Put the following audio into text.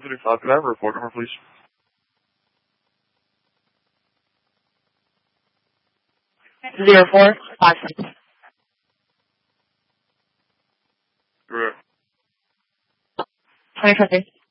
35, could I have a report number, please? Zero 4 5 6. Correct. 2020.